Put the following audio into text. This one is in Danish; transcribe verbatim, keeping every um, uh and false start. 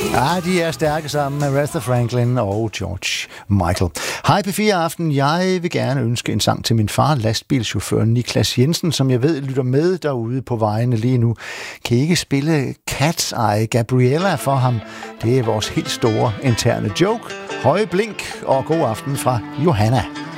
Ja, de er stærke sammen med Aretha Franklin og George Michael. Hej P fire Aften. Jeg vil gerne ønske en sang til min far, lastbilchauffør Niklas Jensen, som jeg ved lytter med derude på vejene lige nu. Kan I ikke spille Cat's Eye Gabriella for ham? Det er vores helt store interne joke. Høje blink og god aften fra Johanna.